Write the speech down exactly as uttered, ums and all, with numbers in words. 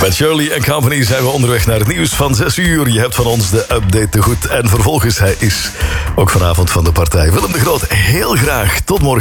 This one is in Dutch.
Met Shirley en Company zijn we onderweg naar het nieuws van zes uur. Je hebt van ons de update te goed. En vervolgens, hij is ook vanavond van de partij. Willem de Groot, heel graag. Tot morgen.